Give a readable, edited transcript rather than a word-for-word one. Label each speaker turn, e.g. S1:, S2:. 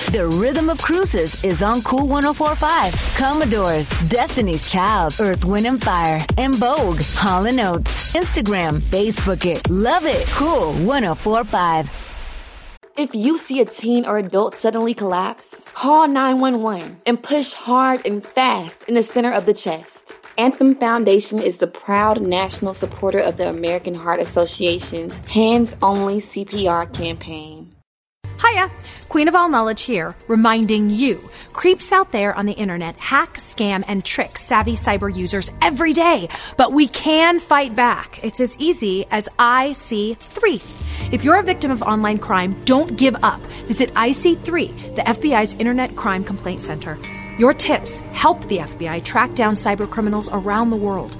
S1: The Rhythm of Cruises is on Cool 104.5. Commodores, Destiny's Child, Earth, Wind & Fire, and Vogue, Hall & Oates. Instagram, Facebook it. Love it. Cool 104.5.
S2: If you see a teen or adult suddenly collapse, call 911 and push hard and fast in the center of the chest. Anthem Foundation is the proud national supporter of the American Heart Association's Hands Only CPR campaign.
S3: Hiya, Queen of All Knowledge here, reminding you, creeps out there on the internet hack, scam, and trick savvy cyber users every day. But we can fight back. It's as easy as IC3. If you're a victim of online crime, don't give up. Visit IC3, the FBI's Internet Crime Complaint Center. Your tips help the FBI track down cyber criminals around the world.